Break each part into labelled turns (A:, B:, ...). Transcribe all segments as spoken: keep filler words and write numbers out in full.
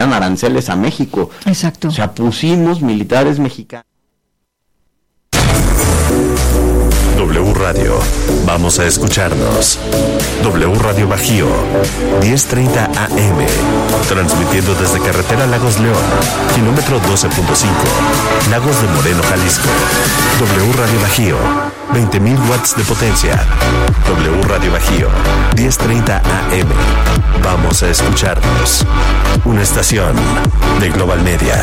A: pagan aranceles a México.
B: Exacto.
A: O sea, pusimos militares mexicanos.
C: W Radio, vamos a escucharnos. W Radio Bajío, diez treinta A M, transmitiendo desde carretera Lagos León, kilómetro doce punto cinco, Lagos de Moreno, Jalisco. W Radio Bajío, veinte mil watts de potencia. W Radio Bajío, diez treinta A M, vamos a escucharnos. Una estación de Global Media.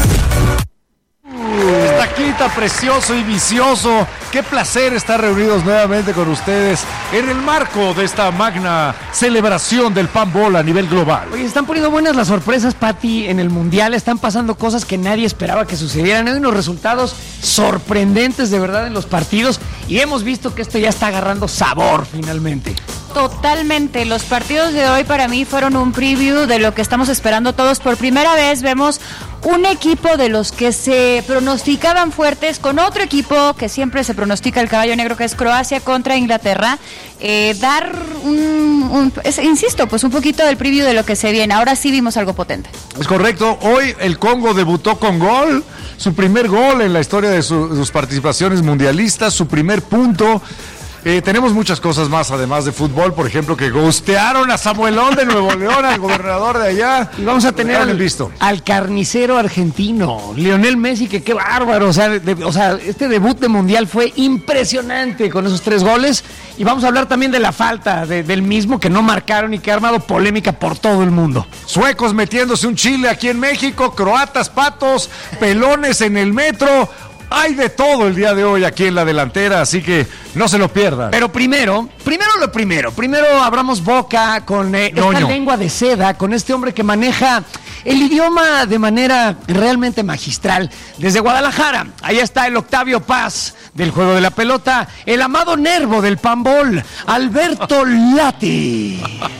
D: Taquita precioso y vicioso, qué placer estar reunidos nuevamente con ustedes en el marco de esta magna celebración del Panball a nivel global.
B: Oye, están poniendo buenas las sorpresas, Pati, en el Mundial, están pasando cosas que nadie esperaba que sucedieran, hay unos resultados sorprendentes de verdad en los partidos y hemos visto que esto ya está agarrando sabor finalmente.
E: Totalmente, los partidos de hoy para mí fueron un preview de lo que estamos esperando todos. Por primera vez vemos un equipo de los que se pronosticaban fuertes con otro equipo que siempre se pronostica el caballo negro, que es Croacia contra Inglaterra. Eh, dar un, un es, insisto, pues un poquito del preview de lo que se viene. Ahora sí vimos algo potente.
D: Es correcto, hoy el Congo debutó con gol, su primer gol en la historia de, su, de sus participaciones mundialistas, su primer punto. Eh, tenemos muchas cosas más además de fútbol, por ejemplo, que gustearon a Samuelón de Nuevo León, al gobernador de allá.
B: Y vamos a tener al,
D: visto.
B: al carnicero argentino, Lionel Messi, que qué bárbaro. O sea, de, o sea, este debut de Mundial fue impresionante con esos tres goles. Y vamos a hablar también de la falta de, del mismo, que no marcaron y que ha armado polémica por todo el mundo.
D: Suecos metiéndose un chile aquí en México, croatas, patos, pelones en el metro. Hay de todo el día de hoy aquí en la delantera, así que no se lo pierdan.
B: Pero primero, primero lo primero, primero abramos boca con eh, esta
D: Noño.
B: lengua de seda, con este hombre que maneja el idioma de manera realmente magistral. Desde Guadalajara, ahí está el Octavio Paz del Juego de la Pelota, el amado Nervo del Panball, Alberto Lati.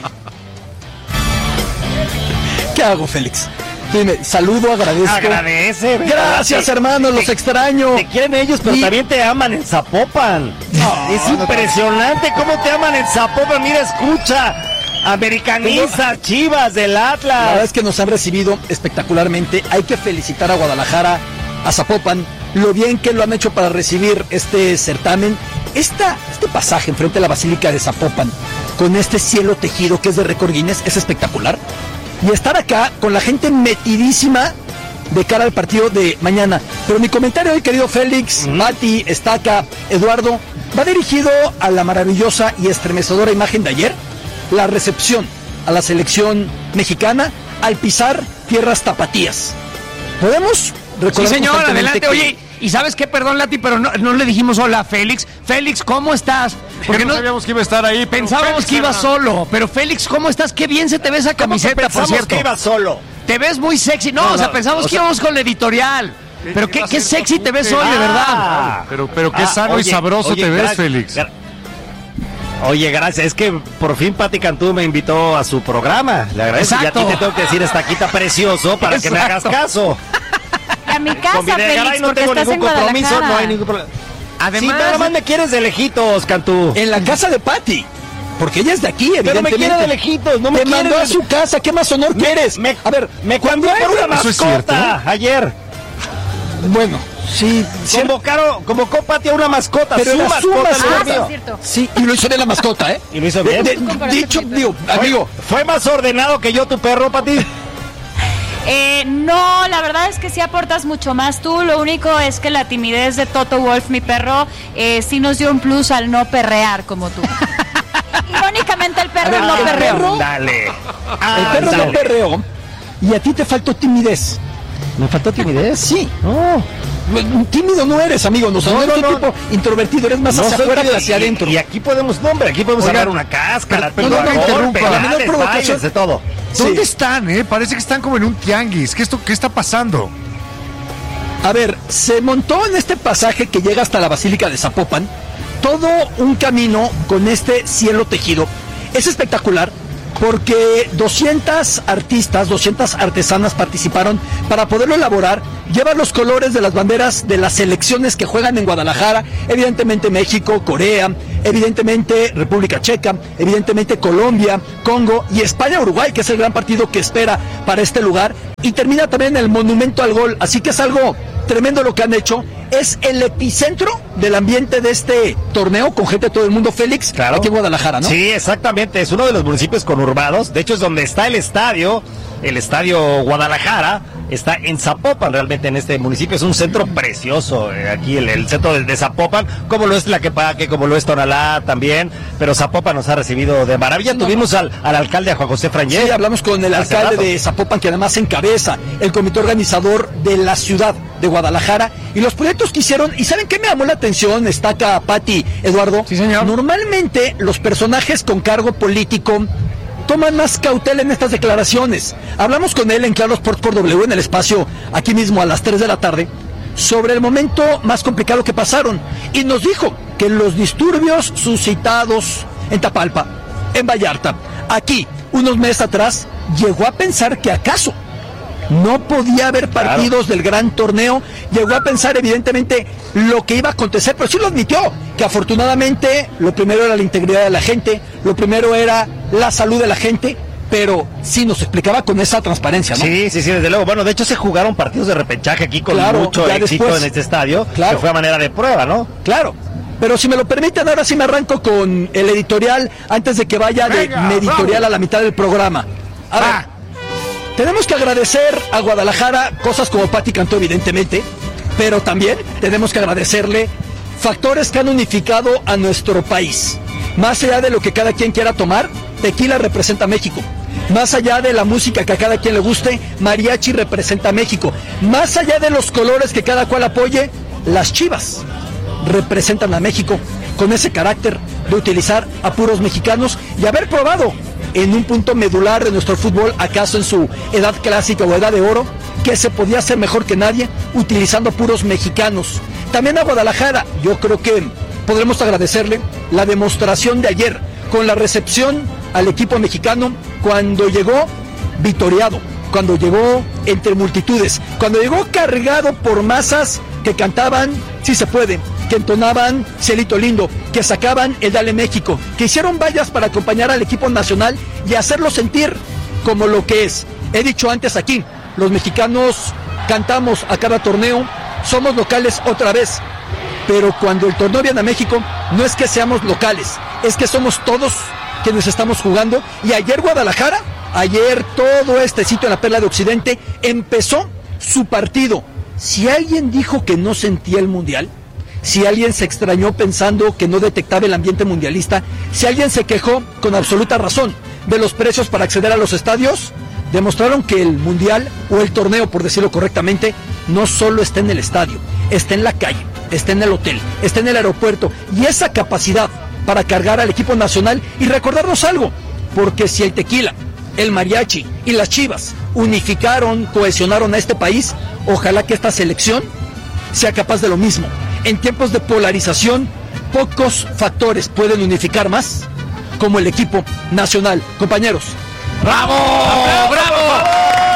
F: ¿Qué hago, Félix? Dime, saludo, agradezco.
G: Agradece.
F: Gracias, hermanos, los extraño.
G: Te quieren ellos, pero y... también te aman en Zapopan. No, es no, impresionante no. cómo te aman en Zapopan. Mira, escucha. Americanista, Chivas del Atlas.
F: La verdad es que nos han recibido espectacularmente. Hay que felicitar a Guadalajara, a Zapopan, lo bien que lo han hecho para recibir este certamen. Esta, este pasaje enfrente a la Basílica de Zapopan, con este cielo tejido que es de récord Guinness, es espectacular. Y estar acá con la gente metidísima de cara al partido de mañana. Pero mi comentario hoy, querido Félix, Mati, Estaca, Eduardo, va dirigido a la maravillosa y estremecedora imagen de ayer, la recepción a la selección mexicana al pisar tierras tapatías. ¿Podemos recordar?
B: Sí, señor, adelante.
F: Que...
B: Oye, y ¿sabes qué? Perdón, Lati, pero no, no le dijimos hola a Félix. Félix, ¿cómo estás?
D: Porque no sabíamos que iba a estar ahí.
B: Pensábamos Félix que iba era... solo, pero Félix, ¿cómo estás? Qué bien se te ve esa camiseta, por cierto.
G: Que iba solo.
B: Te ves muy sexy. No, no, no o sea, pensamos o que sea... íbamos con la editorial. Pero qué, qué sexy te ves hoy, ah, de verdad.
D: Pero, pero qué
G: ah,
D: sano
G: oye,
D: y sabroso
G: oye,
D: te ves,
G: gra-
D: Félix.
G: Gra- Oye, gracias. Es que por fin Pati Cantú me invitó a su programa. Le agradezco.
B: Exacto.
G: Y a ti te tengo que decir estaquita precioso para
B: Exacto.
G: que me hagas caso.
E: A mi casa,
G: Con
E: Félix,
G: no
E: porque
G: tengo
E: estás en
G: ningún compromiso,
E: Guadalajara.
G: no hay ningún problema.
B: Además,
G: sí, nada más me quieres de lejitos, Cantú.
F: En la casa de Pati. Porque ella es de aquí, evidentemente.
G: Pero me quiere de lejitos, no me
F: Te
G: quiere
F: mandó
G: de...
F: a su casa, ¿qué más honor
G: me,
F: quieres?
G: Me,
F: a ver,
G: me cambió por una mascota ayer.
F: Bueno, sí.
G: Convocaron, convocó Pati a una mascota,
F: pero
G: su
F: era su
G: mascota.
F: mascota.
E: Ah, sí, es cierto.
F: Sí, y lo hizo de la mascota, ¿eh?
G: Y lo hizo bien.
F: De, de, dicho, digo, amigo.
G: ¿Fue más ordenado que yo tu perro, Pati?
E: Eh, no, la verdad es que sí aportas mucho más tú. Lo único es que la timidez de Toto Wolff, mi perro, eh, sí nos dio un plus al no perrear como tú. Irónicamente el perro ver, no
F: el
E: perreó.
F: Perro,
G: Dale.
F: Ah, el perro dale. no perreó. Y a ti te faltó timidez.
G: ¿Me faltó timidez?
F: Sí.
G: No.
F: Tímido no eres, amigo. No, no, no eres un
G: no.
F: tipo introvertido. Eres más
G: no
F: hacia afuera que hacia
G: y,
F: adentro.
G: Y aquí podemos, no, hombre, aquí podemos
D: Oigan,
G: agarrar una cáscara,
D: pero,
G: pero
D: no, no,
G: golpe,
D: la
F: menor provocación
G: de todo.
D: ¿Dónde
F: Sí.
D: están, eh? Parece que están como en un tianguis. ¿Qué, esto, qué está pasando?
F: A ver, se montó en este pasaje que llega hasta la Basílica de Zapopan todo un camino con este cielo tejido. Es espectacular porque doscientas artistas, doscientas artesanas participaron para poderlo elaborar. Lleva los colores de las banderas de las selecciones que juegan en Guadalajara, evidentemente México, Corea, evidentemente República Checa, evidentemente Colombia, Congo y España-Uruguay, que es el gran partido que espera para este lugar. y termina también en el Monumento al Gol, así que es algo tremendo lo que han hecho. Es el epicentro del ambiente de este torneo con gente de todo el mundo, Félix,
G: claro,
F: aquí en Guadalajara, ¿no?
G: Sí, exactamente, es uno de los municipios conurbados, de hecho es donde está el estadio, el estadio Guadalajara, está en Zapopan, realmente en este municipio, es un centro precioso, eh, aquí el, el centro de, de Zapopan, como lo es Tlaquepaque, como lo es Tonalá también, pero Zapopan nos ha recibido de maravilla. No, Tuvimos al, al alcalde, a Juan José Frangé.
F: Sí, hablamos con el alcalde de Zapopan, que además encabeza el comité organizador de la ciudad de Guadalajara, y los proyectos que hicieron, y ¿saben qué me llamó la atención? Está acá Pati, Eduardo.
B: Sí, señor.
F: Normalmente los personajes con cargo político toman más cautela en estas declaraciones. Hablamos con él en Claro Sports por W, en el espacio aquí mismo a las tres de la tarde, sobre el momento más complicado que pasaron, y nos dijo que los disturbios suscitados en Tapalpa, en Vallarta, aquí, unos meses atrás, llegó a pensar que acaso no podía haber partidos, claro, del gran torneo. Llegó a pensar evidentemente lo que iba a acontecer, pero sí lo admitió, que afortunadamente lo primero era la integridad de la gente, lo primero era la salud de la gente, pero sí nos explicaba con esa transparencia, ¿no?
G: Sí, sí, sí, desde luego. Bueno, de hecho se jugaron partidos de repechaje aquí con
F: claro,
G: mucho éxito
F: después,
G: en este estadio,
F: claro,
G: que fue a manera de prueba, ¿no?
F: Claro. Pero si me lo permiten, ahora sí me arranco con el editorial antes de que vaya Venga, de mi editorial vamos. A la mitad del programa. A ver, ah. Tenemos que agradecer a Guadalajara cosas como Pati Cantú, evidentemente, pero también tenemos que agradecerle factores que han unificado a nuestro país. Más allá de lo que cada quien quiera tomar, tequila representa a México. Más allá de la música que a cada quien le guste, mariachi representa a México. Más allá de los colores que cada cual apoye, las Chivas representan a México, con ese carácter de utilizar a puros mexicanos y haber probado en un punto medular de nuestro fútbol, acaso en su edad clásica o edad de oro, que se podía hacer mejor que nadie utilizando puros mexicanos. También a Guadalajara, yo creo que podremos agradecerle la demostración de ayer con la recepción al equipo mexicano cuando llegó vitoreado, cuando llegó entre multitudes, cuando llegó cargado por masas que cantaban "Sí se puede", que entonaban "Cielito lindo", que sacaban el "Dale México", que hicieron vallas para acompañar al equipo nacional y hacerlo sentir como lo que es. He dicho antes aquí, los mexicanos cantamos a cada torneo, somos locales otra vez, pero cuando el torneo viene a México, no es que seamos locales, es que somos todos quienes estamos jugando. Y ayer Guadalajara, ayer todo este sitio en la Perla de Occidente empezó su partido. Si alguien dijo que no sentía el Mundial, si alguien se extrañó pensando que no detectaba el ambiente mundialista, si alguien se quejó con absoluta razón de los precios para acceder a los estadios, demostraron que el Mundial, o el torneo por decirlo correctamente, no solo está en el estadio, está en la calle, está en el hotel, está en el aeropuerto, y esa capacidad para cargar al equipo nacional y recordarnos algo, porque si el tequila, el mariachi y las Chivas unificaron, cohesionaron a este país, ojalá que esta selección sea capaz de lo mismo. En tiempos de polarización, pocos factores pueden unificar más como el equipo nacional. Compañeros.
B: ¡Bravo! ¡Bravo! ¡Bravo!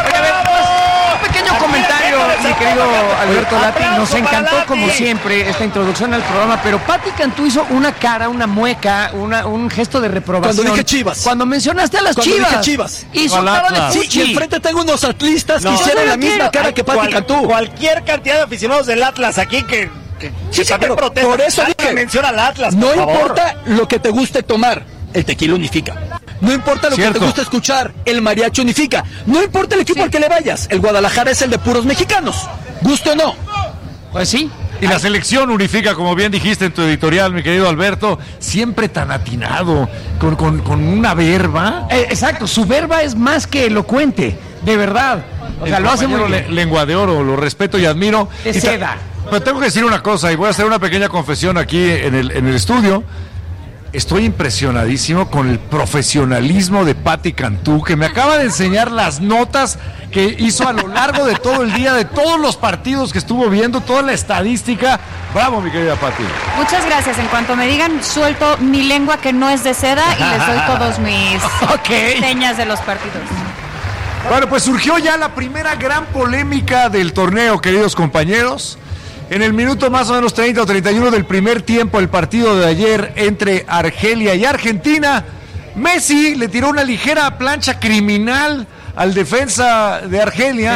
B: Un pequeño comentario, mi querido Alberto Lati. Nos encantó, como siempre, esta introducción al programa, pero Pati Cantú hizo una cara, una mueca, una, un gesto de reprobación.
F: Cuando dije Chivas.
B: Cuando mencionaste a las
F: Cuando
B: Chivas.
F: Dije Chivas.
B: Hizo cara de
F: Sí, y enfrente tengo unos atlistas no, que hicieron la misma quiero. cara que Pati Cual,
G: Cantú. Cualquier cantidad de aficionados del Atlas aquí que... que,
F: sí,
G: que
F: sí, pero
G: protesta.
F: Por eso dije,
G: menciona al Atlas,
F: no
G: por favor.
F: importa lo que te guste tomar, el tequila unifica. No importa lo Cierto. que te guste escuchar, el mariachi unifica. No importa el equipo sí. al que le vayas, el Guadalajara es el de puros mexicanos. ¿Guste o no?
B: Pues sí.
D: Y la selección unifica, como bien dijiste en tu editorial, mi querido Alberto, siempre tan atinado, con, con, con una verba.
B: Eh, exacto, su verba es más que elocuente, de verdad. O sea,
D: el
B: lo hace muy bien.
D: Le, lengua de oro, lo respeto y admiro.
B: Es
D: y
B: seda.
D: Pero tengo que decir una cosa, y voy a hacer una pequeña confesión aquí en el, en el estudio. Estoy impresionadísimo con el profesionalismo de Pati Cantú, que me acaba de enseñar las notas que hizo a lo largo de todo el día, de todos los partidos que estuvo viendo, toda la estadística. Bravo, mi querida Pati.
E: Muchas gracias. En cuanto me digan, suelto mi lengua que no es de seda y les doy todos mis okay. señas de los partidos.
D: Bueno, pues surgió ya la primera gran polémica del torneo, queridos compañeros. En el minuto más o menos treinta o treinta y uno del primer tiempo, el partido de ayer entre Argelia y Argentina, Messi le tiró una ligera plancha criminal al defensa de Argelia.